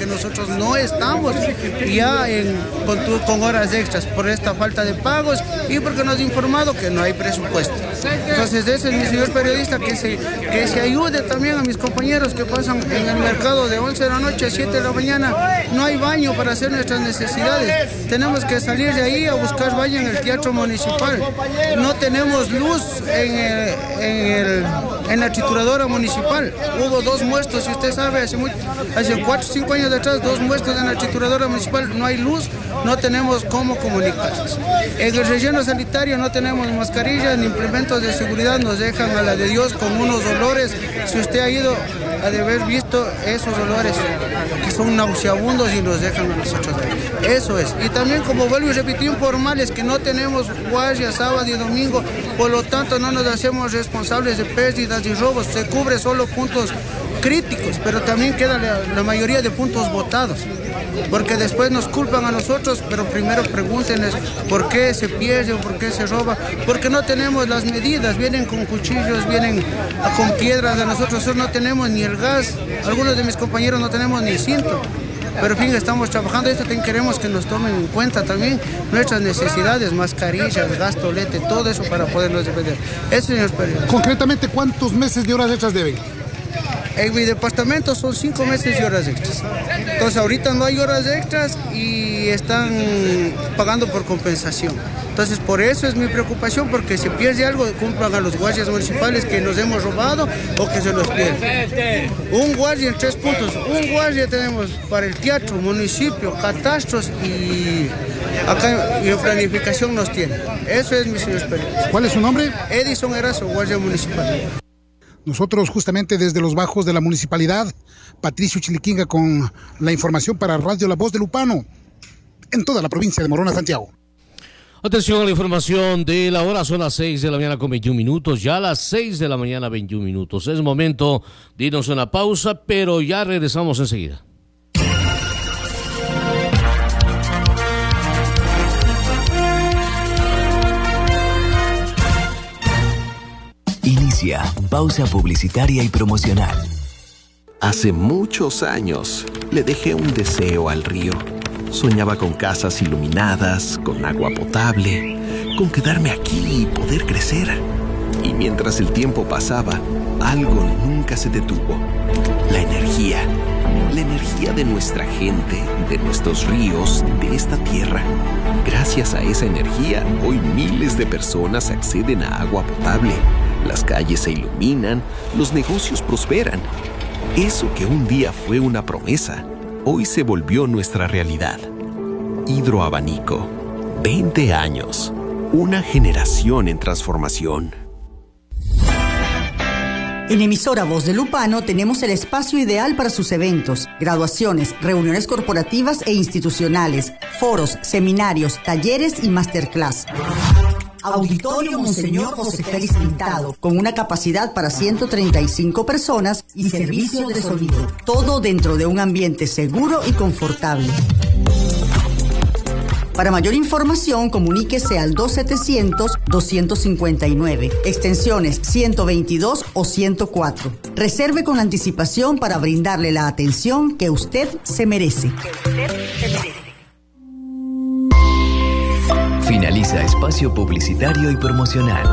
que nosotros no estamos ya con horas extras por esta falta de pagos y porque nos ha informado que no hay presupuesto. Entonces ese es mi señor periodista, que se ayude también a mis compañeros que pasan en el mercado de 11 de la noche a 7 de la mañana. No hay baño para hacer nuestras necesidades. Tenemos que salir de ahí a buscar baño en el teatro municipal. No tenemos luz en la trituradora municipal. Hubo 2 muertos, si usted sabe, hace 4 o 5 años atrás, 2 muertos en la trituradora municipal. No hay luz, no tenemos cómo comunicarnos. En el relleno sanitario no tenemos mascarillas ni implementos de seguridad, nos dejan a la de Dios con unos olores. Si usted ha ido a de haber visto esos olores que son nauseabundos y nos dejan a nosotros ahí. Eso es. Y también, como vuelvo y repito, informales que no tenemos guardia sábado y domingo, por lo tanto no nos hacemos responsables de pérdidas y robos. Se cubre solo puntos críticos, pero también queda la mayoría de puntos botados, porque después nos culpan a nosotros, pero primero pregúntenles por qué se pierde o por qué se roba, porque no tenemos las medidas, vienen con cuchillos, vienen con piedras, a nosotros no tenemos ni el gas, algunos de mis compañeros no tenemos ni cinto. Pero en fin, estamos trabajando, esto también queremos que nos tomen en cuenta también nuestras necesidades, mascarillas, gas, tolete, todo eso para podernos defender. Eso, señor periodista. Concretamente, ¿cuántos meses de horas extras deben? En mi departamento son 5 meses de horas extras. Entonces ahorita no hay horas extras y están pagando por compensación. Entonces por eso es mi preocupación, porque si pierde algo, cumplan a los guardias municipales que nos hemos robado o que se nos pierde. Un guardia en 3 puntos. Un guardia tenemos para el teatro, municipio, catastros y acá en planificación nos tiene. Eso es mi señor periodista. ¿Cuál es su nombre? Edison Erazo, guardia municipal. Nosotros justamente desde los bajos de la municipalidad, Patricio Chiliquinga con la información para Radio La Voz de Lupano, en toda la provincia de Morona, Santiago. Atención a la información de la hora, son las 6 de la mañana con 21 minutos, ya a las 6 de la mañana 21 minutos. Es momento de irnos a una pausa, pero ya regresamos enseguida. Inicia pausa publicitaria y promocional. Hace muchos años le dejé un deseo al río. Soñaba con casas iluminadas, con agua potable, con quedarme aquí y poder crecer. Y mientras el tiempo pasaba, algo nunca se detuvo. La energía de nuestra gente, de nuestros ríos, de esta tierra. Gracias a esa energía, hoy miles de personas acceden a agua potable. Las calles se iluminan, los negocios prosperan. Eso que un día fue una promesa, hoy se volvió nuestra realidad. Hidroabanico, 20 años, una generación en transformación. En Emisora Voz de Lupano tenemos el espacio ideal para sus eventos, graduaciones, reuniones corporativas e institucionales, foros, seminarios, talleres y masterclass. Auditorio Monseñor José Félix Pintado, con una capacidad para 135 personas y servicio de sonido. Todo dentro de un ambiente seguro y confortable. Para mayor información, comuníquese al 2700-259, extensiones 122 o 104. Reserve con anticipación para brindarle la atención que usted se merece. Finaliza espacio publicitario y promocional.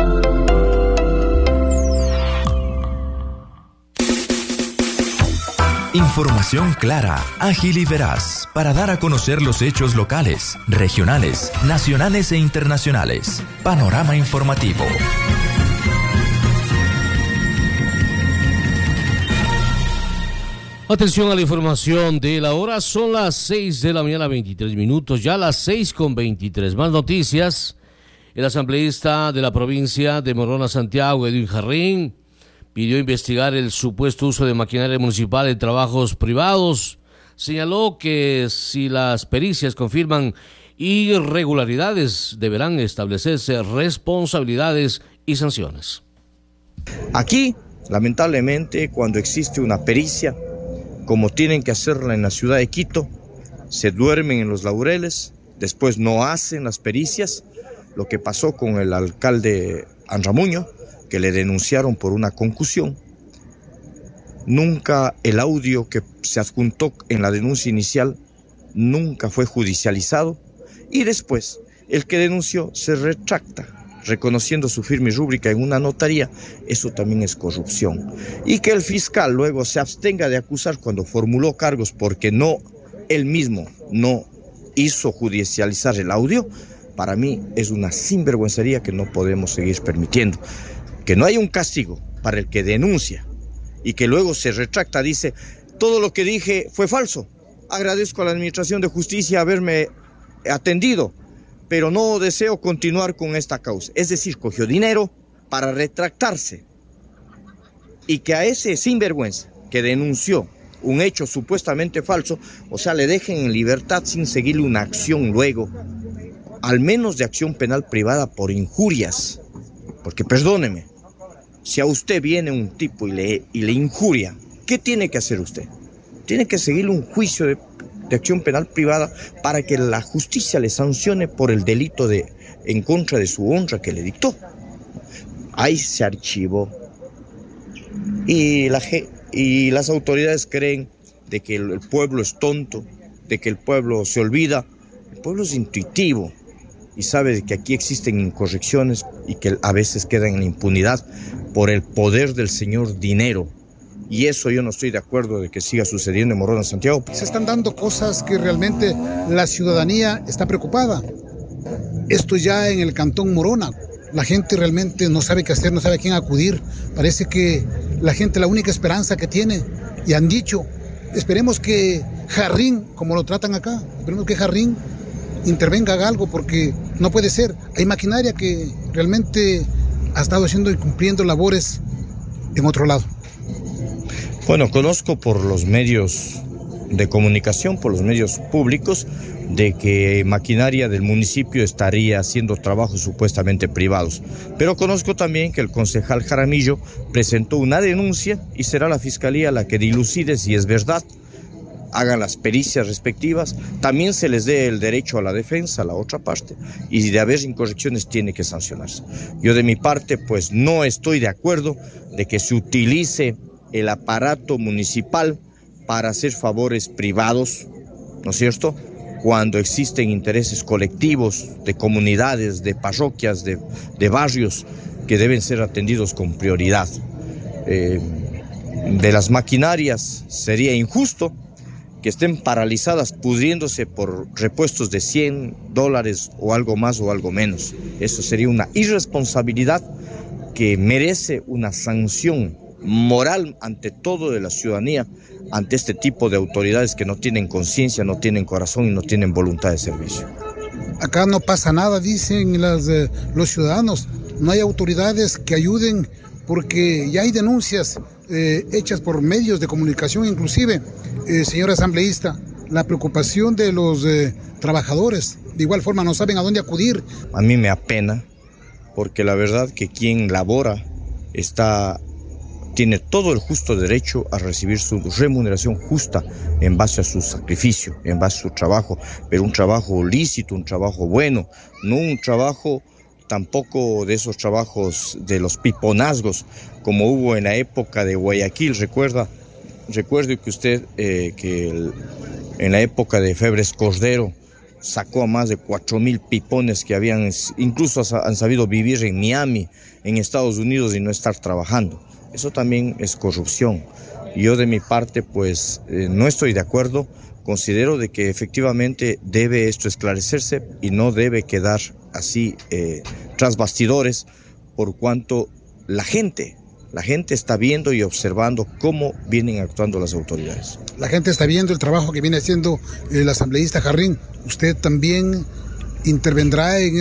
Información clara, ágil y veraz para dar a conocer los hechos locales, regionales, nacionales e internacionales. Panorama informativo. Atención a la información de la hora, son las 6 de la mañana 23 minutos, ya las 6:23. Más noticias. El asambleísta de la provincia de Morona, Santiago, Edwin Jarrín, pidió investigar el supuesto uso de maquinaria municipal en trabajos privados. Señaló que si las pericias confirman irregularidades, deberán establecerse responsabilidades y sanciones. Aquí, lamentablemente, cuando existe una pericia, como tienen que hacerla en la ciudad de Quito, se duermen en los laureles, después no hacen las pericias, lo que pasó con el alcalde Anramuño, que le denunciaron por una concusión. Nunca el audio que se adjuntó en la denuncia inicial nunca fue judicializado y después el que denunció se retracta, reconociendo su firme y rúbrica en una notaría. Eso también es corrupción. Y que el fiscal luego se abstenga de acusar cuando formuló cargos porque él mismo no hizo judicializar el audio, para mí es una sinvergüencería que no podemos seguir permitiendo. Que no hay un castigo para el que denuncia y que luego se retracta, dice, todo lo que dije fue falso. Agradezco a la Administración de Justicia haberme atendido, pero no deseo continuar con esta causa. Es decir, cogió dinero para retractarse. Y que a ese sinvergüenza que denunció un hecho supuestamente falso, o sea, le dejen en libertad sin seguirle una acción luego, al menos de acción penal privada por injurias. Porque perdóneme, si a usted viene un tipo y le injuria, ¿qué tiene que hacer usted? Tiene que seguirle un juicio de acción penal privada para que la justicia le sancione por el delito en contra de su honra que le dictó. Ahí se archivó. Y las autoridades creen de que el pueblo es tonto, de que el pueblo se olvida. El pueblo es intuitivo y sabe de que aquí existen incorrecciones y que a veces quedan en la impunidad por el poder del señor dinero. Y eso yo no estoy de acuerdo de que siga sucediendo en Morona, Santiago. Se están dando cosas que realmente la ciudadanía está preocupada. Esto ya en el Cantón Morona. La gente realmente no sabe qué hacer, no sabe a quién acudir. Parece que la gente la única esperanza que tiene, y han dicho, esperemos que Jarrín, como lo tratan acá, esperemos que Jarrín intervenga, haga algo, porque no puede ser. Hay maquinaria que realmente ha estado haciendo y cumpliendo labores en otro lado. Bueno, conozco por los medios de comunicación, por los medios públicos, de que maquinaria del municipio estaría haciendo trabajos supuestamente privados. Pero conozco también que el concejal Jaramillo presentó una denuncia y será la fiscalía la que dilucide si es verdad, hagan las pericias respectivas, también se les dé el derecho a la defensa a la otra parte, y de haber incorrecciones tiene que sancionarse. Yo de mi parte pues no estoy de acuerdo de que se utilice el aparato municipal para hacer favores privados, ¿no es cierto?, cuando existen intereses colectivos de comunidades, de parroquias, de barrios que deben ser atendidos con prioridad. De las maquinarias sería injusto que estén paralizadas pudriéndose por repuestos de $100 o algo más o algo menos. Eso sería una irresponsabilidad que merece una sanción moral ante todo de la ciudadanía, ante este tipo de autoridades que no tienen conciencia, no tienen corazón y no tienen voluntad de servicio. Acá no pasa nada, dicen los ciudadanos, no hay autoridades que ayuden porque ya hay denuncias hechas por medios de comunicación inclusive. Señor asambleísta, la preocupación de los trabajadores, de igual forma no saben a dónde acudir. A mí me apena, porque la verdad que quien labora tiene todo el justo derecho a recibir su remuneración justa en base a su sacrificio, en base a su trabajo, pero un trabajo lícito, un trabajo bueno, no un trabajo tampoco de esos trabajos de los piponazgos como hubo en la época de Guayaquil. Recuerde que usted en la época de Febres Cordero sacó a más de 4,000 pipones que incluso han sabido vivir en Miami, en Estados Unidos y no estar trabajando. Eso también es corrupción. Yo de mi parte pues no estoy de acuerdo. Considero de que efectivamente debe esto esclarecerse y no debe quedar así tras bastidores, por cuanto la gente está viendo y observando cómo vienen actuando las autoridades. La gente está viendo el trabajo que viene haciendo el asambleísta Jarrín. ¿Usted también intervendrá en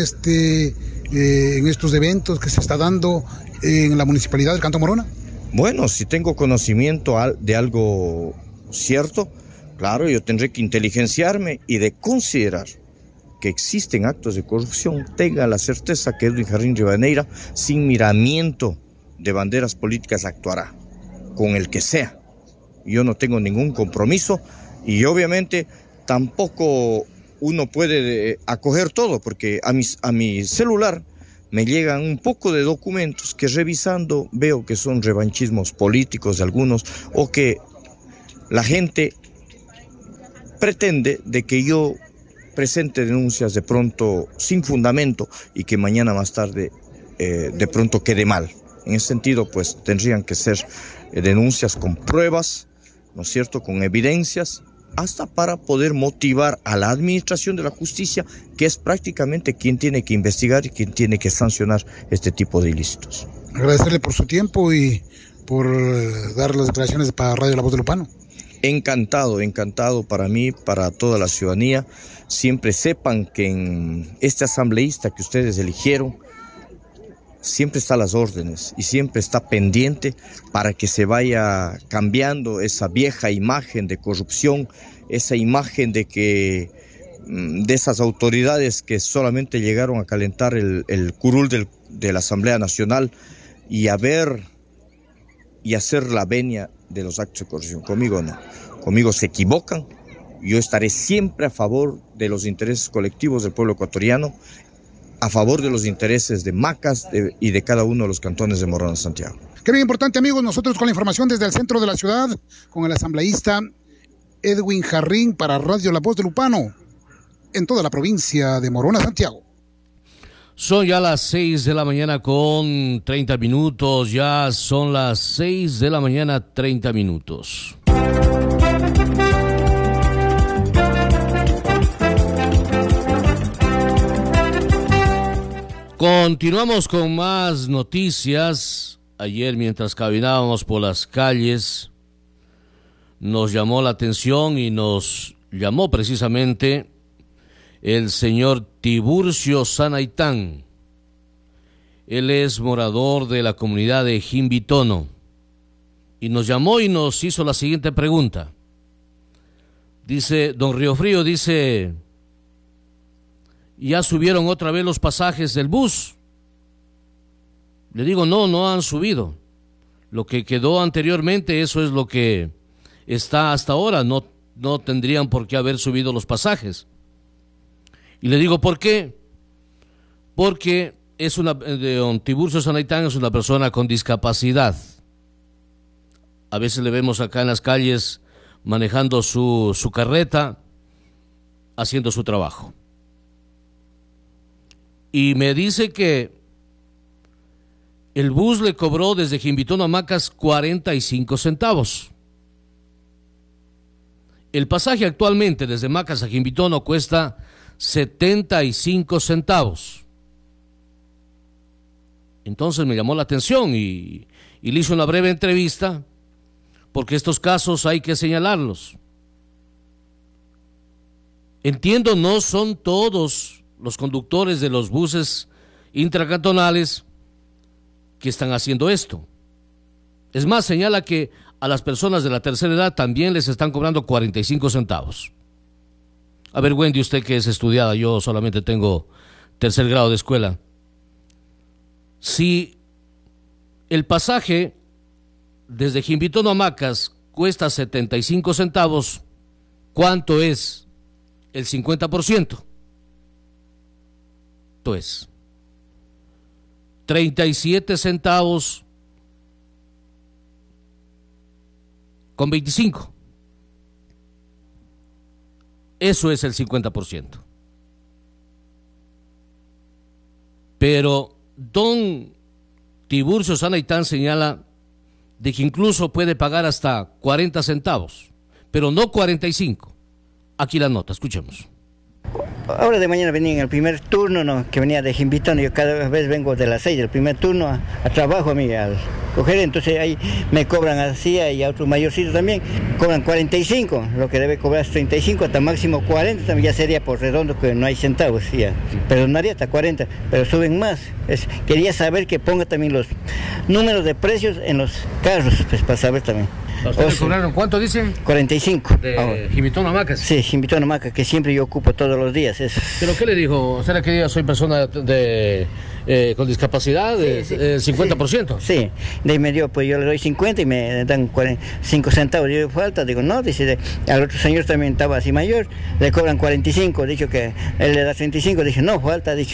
estos eventos que se está dando en la municipalidad del Cantón Morona? Bueno, si tengo conocimiento de algo cierto, claro, yo tendré que inteligenciarme y de considerar que existen actos de corrupción, tenga la certeza que Edwin Jarrín Rivadeneira, sin miramiento de banderas políticas, actuará con el que sea. Yo no tengo ningún compromiso y obviamente tampoco uno puede acoger todo, porque a mi celular me llegan un poco de documentos que revisando veo que son revanchismos políticos de algunos, o que la gente pretende de que yo presente denuncias de pronto sin fundamento y que mañana más tarde de pronto quede mal. En ese sentido, pues tendrían que ser denuncias con pruebas, ¿no es cierto?, con evidencias, hasta para poder motivar a la administración de la justicia, que es prácticamente quien tiene que investigar y quien tiene que sancionar este tipo de ilícitos. Agradecerle por su tiempo y por dar las declaraciones para Radio La Voz de Lupano. Encantado para mí, para toda la ciudadanía. Siempre sepan que en este asambleísta que ustedes eligieron, siempre está a las órdenes y siempre está pendiente para que se vaya cambiando esa vieja imagen de corrupción, esa imagen de esas autoridades que solamente llegaron a calentar el curul de la Asamblea Nacional y hacer la venia de los actos de corrupción. Conmigo no, conmigo se equivocan. Yo estaré siempre a favor de los intereses colectivos del pueblo ecuatoriano, a favor de los intereses de Macas y de cada uno de los cantones de Morona Santiago. Qué bien importante, amigos, nosotros con la información desde el centro de la ciudad, con el asambleísta Edwin Jarrín para Radio La Voz de Lupano, en toda la provincia de Morona Santiago. Son ya las 6 de la mañana con 30 minutos, ya son las 6 de la mañana 30 minutos. Continuamos con más noticias. Ayer, mientras caminábamos por las calles, nos llamó la atención y nos llamó precisamente el señor Tiburcio Sanaitán. Él es morador de la comunidad de Jimbitono y nos llamó y nos hizo la siguiente pregunta. Dice, don Riofrío, dice, ¿ya subieron otra vez los pasajes del bus? Le digo, no han subido. Lo que quedó anteriormente, eso es lo que está hasta ahora. No tendrían por qué haber subido los pasajes. Y le digo, ¿por qué? Porque don Tiburcio Sanaitán es una persona con discapacidad. A veces le vemos acá en las calles manejando su carreta, haciendo su trabajo. Y me dice que el bus le cobró desde Jimbitono a Macas 45 centavos. El pasaje actualmente desde Macas a Jimbitono cuesta 75 centavos. Entonces me llamó la atención y le hice una breve entrevista, porque estos casos hay que señalarlos. Entiendo, no son todos los conductores de los buses intracantonales que están haciendo esto. Es más, señala que a las personas de la tercera edad también les están cobrando 45 centavos. A ver, Wendy, usted que es estudiada, yo solamente tengo tercer grado de escuela. Si el pasaje desde Jimbitono a Macas cuesta 75 centavos, ¿cuánto es el 50%? Esto es 37 centavos con 25. Eso es el 50%. Pero don Tiburcio Sanaitán señala de que incluso puede pagar hasta 40 centavos, pero no 45. Aquí la nota, escuchemos. Ahora de mañana venía en el primer turno, ¿no?, que venía de Jimbitono. Yo cada vez vengo de las 6 del primer turno a trabajo a mí, al coger. Entonces ahí me cobran así, y a otros mayorcitos también cobran 45, lo que debe cobrar es 35, hasta máximo 40, también ya sería por redondo, que no hay centavos, ya perdonaría hasta 40, pero suben más. Quería saber que ponga también los números de precios en los carros, pues para saber también. ¿A usted le cobraron cuánto, dicen? 45. ¿De Jimbitono a Macas? Sí, Jimbitono a Macas, que siempre yo ocupo todos los días. ¿Pero qué le dijo? ¿Será que yo soy persona con discapacidad? Sí. 50%. Sí, de ahí me dio, pues yo le doy 50 y me dan 45 centavos. Yo falta, digo, no, dice, al otro señor también estaba así mayor, le cobran 45, dicho que él le da 35, dije, no, falta, dicho,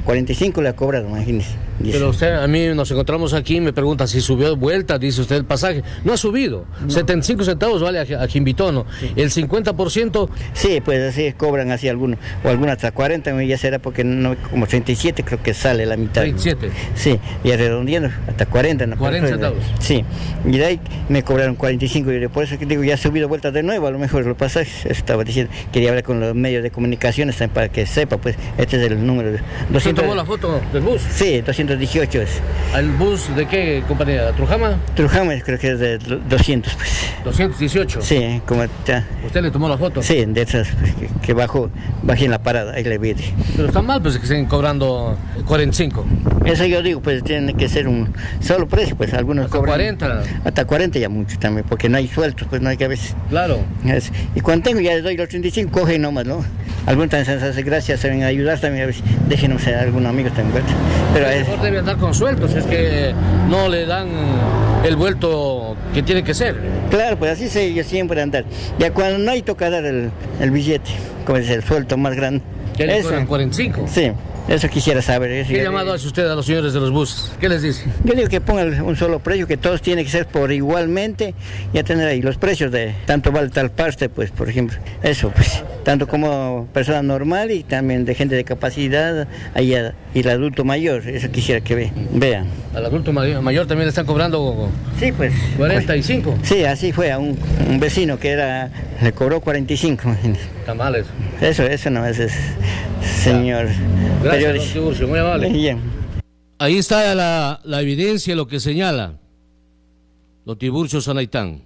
45 le ha cobrado, imagínese. Dice. Pero usted, a mí nos encontramos aquí, me pregunta si subió de vuelta, dice usted el pasaje. No ha subido, no. 75 centavos vale a Jimbitono, sí. El 50%... Sí, pues así cobran así algunos, o algunos hasta 40, ya será porque no, como 37 creo que sale la mitad. 37. Sí, y redondeando hasta 40. ¿No? 40 centavos. Sí, y de ahí me cobraron 45, y por eso que digo, ya ha subido vueltas de nuevo, a lo mejor los pasajes, estaba diciendo, quería hablar con los medios de comunicaciones también para que sepa, pues, este es el número. 200... ¿Usted tomó la foto del bus? Sí, 218 es. ¿El bus de qué compañía? ¿Trujama? Trujama creo que es de 200, pues. 218. Sí, como ya. ¿Usted le tomó la foto? Sí, de esas pues, que bajé en la parada, ahí le vi. Pero está mal, pues, que estén cobrando 45. Eso yo digo, pues, tiene que ser un solo precio, pues, algunos hasta cobran... 40. Hasta 40 ya mucho también, porque no hay sueltos, pues, no hay que a veces... Claro. Y cuando tengo, ya les doy los 35, cogen nomás, ¿no? Algunos también se hace gracias, saben ayudar también, a veces, déjenos a algunos amigos también, pero mejor debe andar con sueltos, es que no le dan el vuelto que tiene que ser. Claro, pues así se yo siempre andar. Ya cuando no hay, toca dar el billete, como es el suelto más grande. ¿Qué le cobran 45? Sí. Eso quisiera saber. ¿Qué llamado hace usted a los señores de los buses? ¿Qué les dice? Yo digo que pongan un solo precio, que todos tienen que ser por igualmente, y a tener ahí los precios de tanto vale tal parte, pues, por ejemplo. Eso, pues, tanto como persona normal y también de gente de capacidad, y el adulto mayor, eso quisiera que vean. ¿Al adulto mayor también le están cobrando? Sí, pues. 45. Pues, sí, así fue, a un vecino que le cobró 45, imagínese. Está mal eso. Eso no es señor. Gracias, don Tiburcio, muy amable. Bien. Ahí está la evidencia, lo que señala don Tiburcio Sanaitán.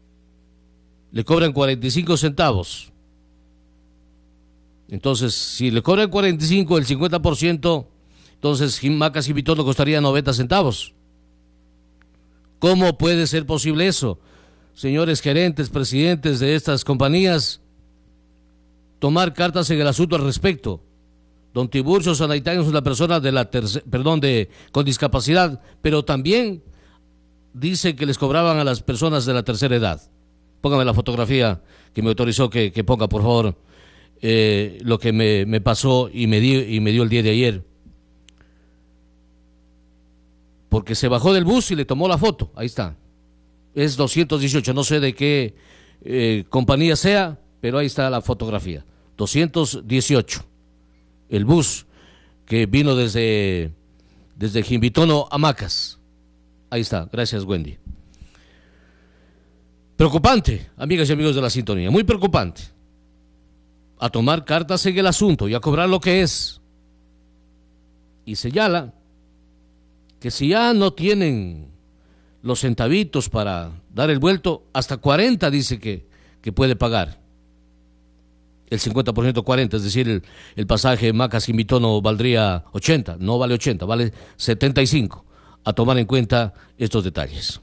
Le cobran 45 centavos. Entonces, si le cobran 45, el 50%, entonces Macas y Vitón costaría 90 centavos. ¿Cómo puede ser posible eso? Señores gerentes, presidentes de estas compañías, tomar cartas en el asunto al respecto. Don Tiburcio Sanaitán es una persona con discapacidad, pero también dice que les cobraban a las personas de la tercera edad. Póngame la fotografía que me autorizó que ponga, por favor, lo que me pasó y me dio el día de ayer. Porque se bajó del bus y le tomó la foto. Ahí está. Es 218, no sé de qué compañía sea, pero ahí está la fotografía. 218. El bus que vino desde Jimbitono a Macas. Ahí está, gracias Wendy. Preocupante, amigas y amigos de la sintonía, muy preocupante. A tomar cartas en el asunto y a cobrar lo que es. Y señala que si ya no tienen los centavitos para dar el vuelto, hasta 40 dice que puede pagar. El 50% 40, es decir, el pasaje Macas y Jimbitono valdría 80, no vale 80, vale 75. A tomar en cuenta estos detalles.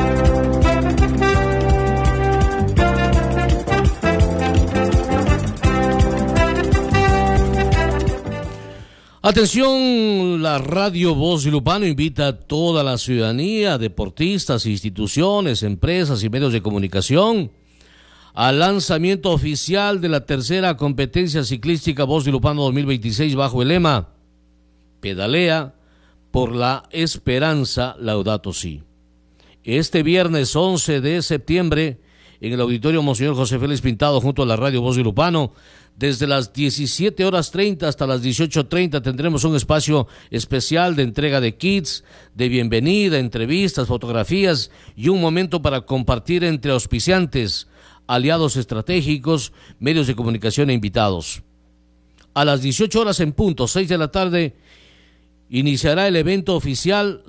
Atención, la Radio Voz de Lupano invita a toda la ciudadanía, deportistas, instituciones, empresas y medios de comunicación al lanzamiento oficial de la tercera competencia ciclística Voz de Lupano 2026 bajo el lema Pedalea por la Esperanza Laudato Si. Este viernes 11 de septiembre en el Auditorio Monseñor José Félix Pintado junto a la Radio Voz de Lupano, desde las 17:30 hasta las 18:30 tendremos un espacio especial de entrega de kits, de bienvenida, entrevistas, fotografías y un momento para compartir entre auspiciantes, aliados estratégicos, medios de comunicación e invitados. A las 18 horas en punto, 6 de la tarde, iniciará el evento oficial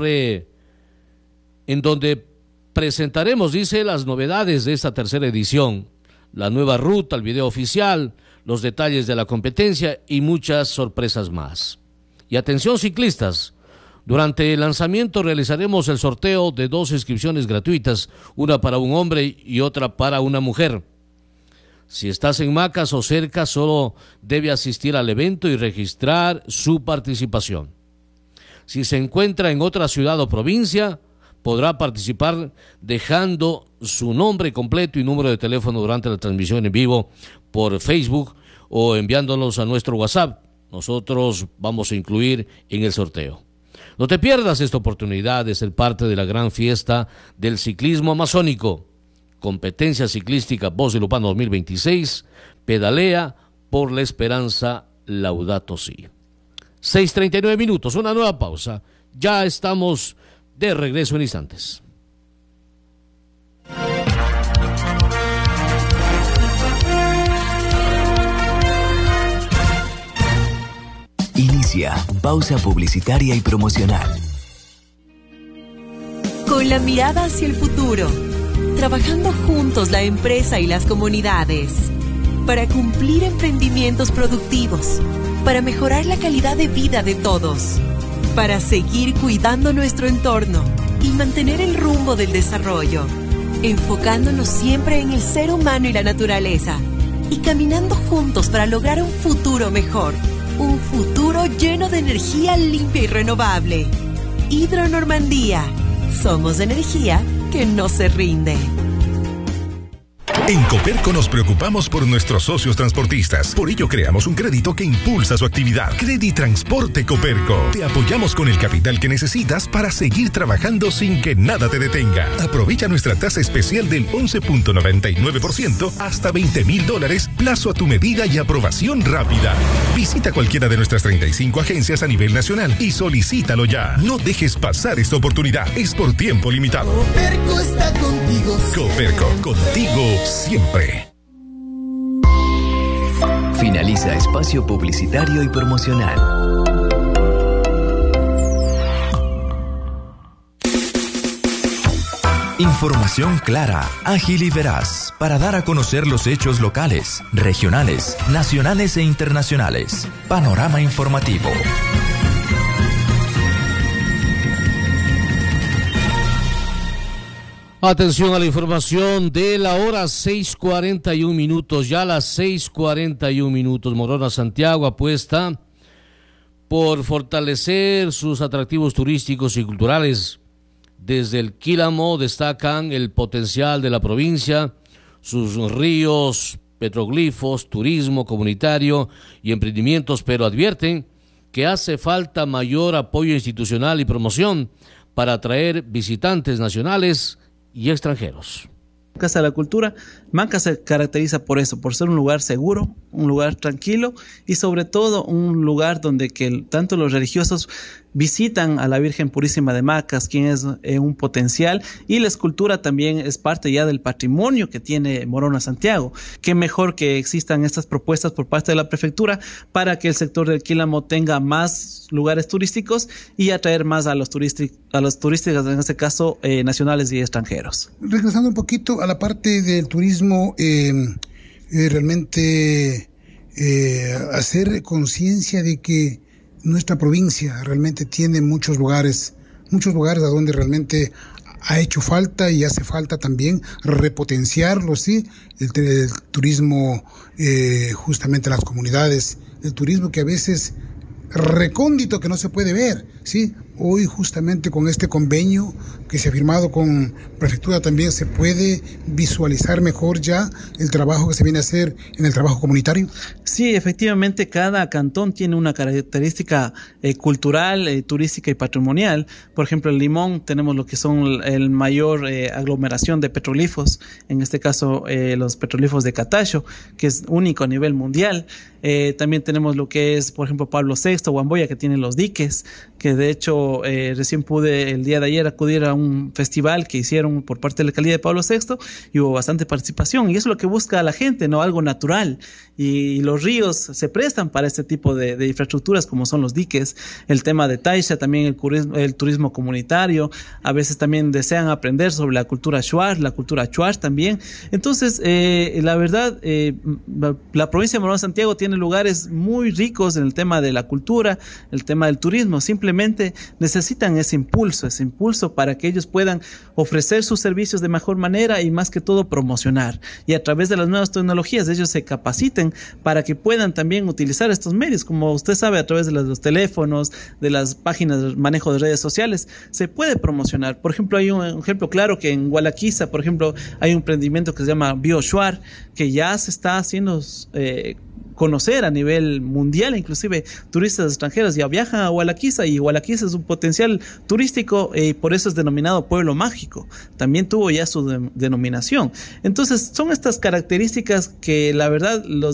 en donde presentaremos, dice, las novedades de esta tercera edición, la nueva ruta, el video oficial, los detalles de la competencia y muchas sorpresas más. Y atención ciclistas, durante el lanzamiento realizaremos el sorteo de 2 inscripciones gratuitas, una para un hombre y otra para una mujer. Si estás en Macas o cerca, solo debe asistir al evento y registrar su participación. Si se encuentra en otra ciudad o provincia, podrá participar dejando su nombre completo y número de teléfono durante la transmisión en vivo por Facebook o enviándonos a nuestro WhatsApp nosotros vamos a incluir en el sorteo. No te pierdas esta oportunidad de ser parte de la gran fiesta del ciclismo amazónico. Competencia ciclística Voz de Lupano 2026. Pedalea por la esperanza, Laudato Si. 6:39 minutos, una nueva pausa. Ya estamos de regreso en instantes. Inicia pausa publicitaria y promocional. Con la mirada hacia el futuro, trabajando juntos la empresa y las comunidades, para cumplir emprendimientos productivos, para mejorar la calidad de vida de todos, para seguir cuidando nuestro entorno y mantener el rumbo del desarrollo, enfocándonos siempre en el ser humano y la naturaleza, y caminando juntos para lograr un futuro mejor. Un futuro lleno de energía limpia y renovable. Hidro Normandía. Somos energía que no se rinde. En Coperco nos preocupamos por nuestros socios transportistas. Por ello creamos un crédito que impulsa su actividad. Creditransporte Coperco. Te apoyamos con el capital que necesitas para seguir trabajando sin que nada te detenga. Aprovecha nuestra tasa especial del 11.99% hasta $20,000, plazo a tu medida y aprobación rápida. Visita cualquiera de nuestras 35 agencias a nivel nacional y solicítalo ya. No dejes pasar esta oportunidad. Es por tiempo limitado. Coperco está contigo. Coperco, contigo siempre. Finaliza espacio publicitario y promocional. Información clara, ágil y veraz para dar a conocer los hechos locales, regionales, nacionales e internacionales. Panorama informativo. Atención a la información de la hora, 6:41 minutos, ya las 6:41 minutos. Morona Santiago apuesta por fortalecer sus atractivos turísticos y culturales. Desde el Quílamo destacan el potencial de la provincia, sus ríos, petroglifos, turismo comunitario y emprendimientos, pero advierten que hace falta mayor apoyo institucional y promoción para atraer visitantes nacionales y extranjeros. Casa de la Cultura, Manca se caracteriza por eso, por ser un lugar seguro, un lugar tranquilo y sobre todo un lugar donde tanto los religiosos visitan a la Virgen Purísima de Macas, quien es un potencial, y la escultura también es parte ya del patrimonio que tiene Morona Santiago. Qué mejor que existan estas propuestas por parte de la prefectura para que el sector del Quílamo tenga más lugares turísticos y atraer más a los turistas, en este caso nacionales y extranjeros. Regresando un poquito a la parte del turismo, realmente hacer conciencia de que nuestra provincia realmente tiene muchos lugares a donde realmente ha hecho falta y hace falta también repotenciarlo, ¿sí? El turismo, justamente las comunidades, el turismo que a veces recóndito, que no se puede ver, ¿sí? Hoy justamente con este convenio que se ha firmado con Prefectura también se puede visualizar mejor ya el trabajo que se viene a hacer en el trabajo comunitario. Sí, efectivamente cada cantón tiene una característica cultural, turística y patrimonial. Por ejemplo, en Limón tenemos lo que son el mayor aglomeración de petroglifos, en este caso los petroglifos de Catacho, que es único a nivel mundial. También tenemos lo que es, por ejemplo, Pablo VI, Huamboya, que tiene los diques, que de hecho recién pude el día de ayer acudir a un festival que hicieron por parte de la alcaldía de Pablo VI y hubo bastante participación, y eso es lo que busca la gente, ¿no? Algo natural, y los ríos se prestan para este tipo de infraestructuras como son los diques. El tema de Taisha, también el turismo comunitario, a veces también desean aprender sobre la cultura shuar, la cultura chuar también. Entonces, la verdad, la provincia de Morona Santiago tiene lugares muy ricos en el tema de la cultura, el tema del turismo. Simplemente necesitan ese impulso para que ellos puedan ofrecer sus servicios de mejor manera y más que todo promocionar, y a través de las nuevas tecnologías ellos se capaciten para que puedan también utilizar estos medios. Como usted sabe, a través de los teléfonos, de las páginas de manejo de redes sociales se puede promocionar. Por ejemplo, hay un ejemplo claro que en Gualaquiza, por ejemplo, hay un emprendimiento que se llama BioShuar, que ya se está haciendo conocer a nivel mundial, inclusive turistas extranjeros ya viajan a Hualaquiza, y Hualaquiza es un potencial turístico, por eso es denominado pueblo mágico. También tuvo ya su denominación. Entonces son estas características que la verdad los